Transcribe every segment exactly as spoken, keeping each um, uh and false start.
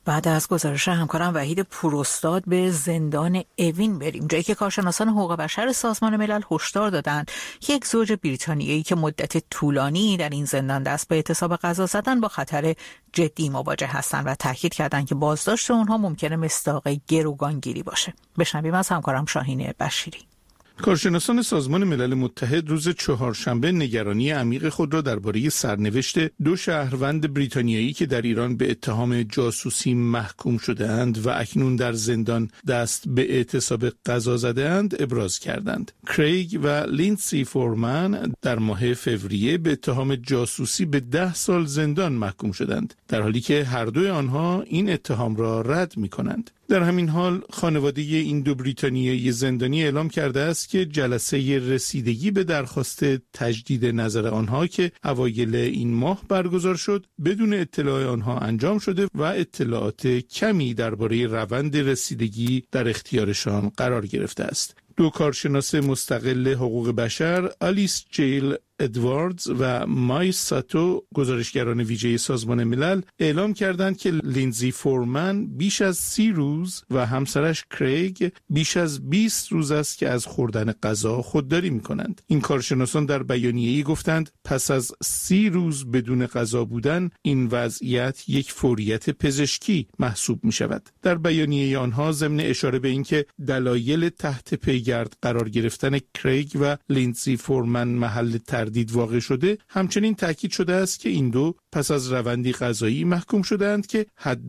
بعد از گزارش همکارم وحید پوراستاد به زندان اوین بریم، جایی که کارشناسان حقوق بشر سازمان ملل هشدار دادند که یک زوج بریتانیایی که مدت طولانی در این زندان دست به اعتصاب غذا زدن با خطر جدی مواجه هستند و تاکید کردند که بازداشت اونها ممکنه مصداق گروگانگیری باشه. بشنویم از همکارم شاهین بشیری. کارشناسان سازمان ملل متحد روز چهارشنبه نگرانی عمیق خود را درباره سرنوشت دو شهروند بریتانیایی که در ایران به اتهام جاسوسی محکوم شده‌اند و اکنون در زندان دست به اعتصاب غذا زده‌اند ابراز کردند. کریگ و لیندسی فورمن در ماه فوریه به اتهام جاسوسی به ده سال زندان محکوم شدند، در حالی که هر دوی آنها این اتهام را رد می‌کنند. در همین حال خانواده این دو بریتانیایی زندانی اعلام کرده است که جلسه رسیدگی به درخواست تجدید نظر آنها که اوایل این ماه برگزار شد بدون اطلاع آنها انجام شده و اطلاعات کمی درباره روند رسیدگی در اختیارشان قرار گرفته است. دو کارشناس مستقل حقوق بشر، آلیس جیل ادواردز و مایس ساتو، گزارشگران ویژه سازمان ملل، اعلام کردند که لیندزی فورمن بیش از سی روز و همسرش کریگ بیش از بیست روز است که از خوردن غذا خودداری می‌کنند. این کارشناسان در بیانیه‌ای گفتند پس از سی روز بدون غذا بودن، این وضعیت یک فوریت پزشکی محسوب می‌شود. در بیانیه آنها ضمن اشاره به اینکه دلایل تحت پیگرد قرار گرفتن کریگ و لیندزی فورمن محل تردید واقع شده، همچنین تاکید شده است که این دو پس از روندی قضایی محکوم شدند که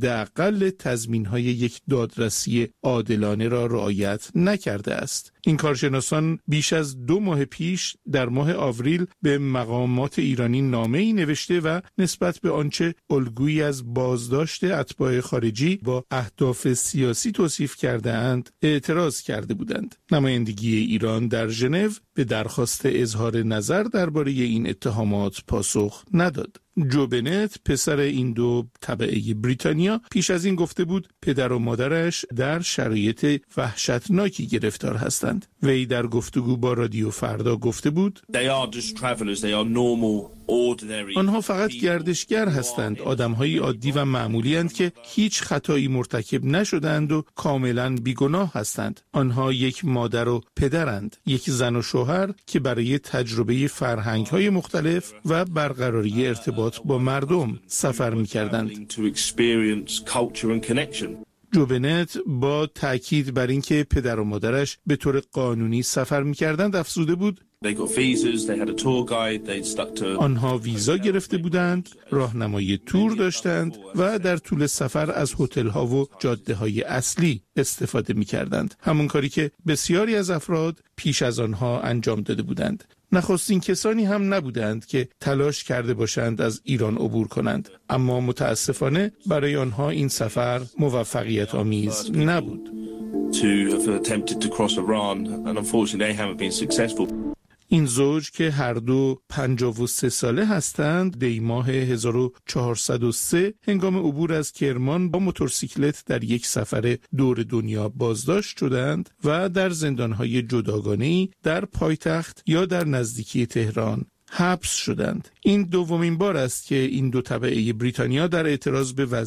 حداقل تضمین‌های یک دادرسی عادلانه را رعایت نکرده است. این کارشناسان بیش از دو ماه پیش در ماه آوریل به مقامات ایرانی نامه‌ای نوشته و نسبت به آنچه الگویی از بازداشت اتباع خارجی با اهداف سیاسی توصیف کرده اند اعتراض کرده بودند. نمایندگی ایران در ژنو به درخواست اظهار نظر درباره این اتهامات پاسخ نداد. جو بنت، پسر این دو تبعه بریتانیا، پیش از این گفته بود پدر و مادرش در شرایط وحشتناکی گرفتار هستند. وی در گفتگو با رادیو فردا گفته بود آنها فقط گردشگر هستند، آدم‌های عادی و معمولی هستند که هیچ خطایی مرتکب نشدند و کاملا بیگناه هستند. آنها یک مادر و پدرند، یک زن و شوهر که برای تجربه فرهنگ‌های مختلف و برقراری ارتباط با مردم سفر می‌کردند. جو بنت با تاکید بر اینکه پدر و مادرش به طور قانونی سفر می‌کردند افزوده بود آنها ویزا گرفته بودند، راهنمای تور داشتند و در طول سفر از هتل‌ها و جاده‌های اصلی استفاده می‌کردند، همون کاری که بسیاری از افراد پیش از آنها انجام داده بودند. نخستین کسانی هم نبودند که تلاش کرده باشند از ایران عبور کنند، اما متاسفانه برای آنها این سفر موفقیت آمیز نبود. این زوج که هر دو پنجاه و سه ساله هستند، دی ماه هزار و چهارصد و سه هنگام عبور از کرمان با موتورسیکلت در یک سفر دور دنیا بازداشت شدند و در زندانهای جداگانه‌ای در پایتخت یا در نزدیکی تهران حبس شدند. این دومین بار است که این دو تبعه بریتانیا در اعتراض به